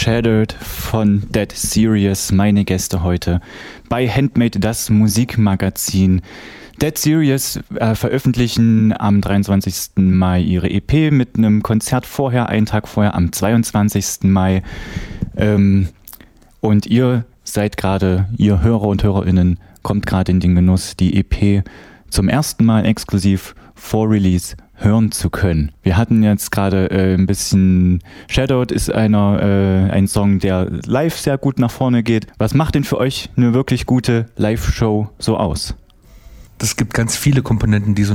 Shattered von Dead Serious, meine Gäste heute bei Handmade, das Musikmagazin. Dead Serious veröffentlichen am 23. Mai ihre EP mit einem Konzert vorher, einen Tag vorher, am 22. Mai. Und ihr seid gerade, ihr Hörer und Hörerinnen, kommt gerade in den Genuss, die EP zum ersten Mal exklusiv vor Release hören zu können. Wir hatten jetzt gerade ein bisschen Shadowed ist ein Song, der live sehr gut nach vorne geht. Was macht denn für euch eine wirklich gute Live-Show so aus? Es gibt ganz viele Komponenten, die so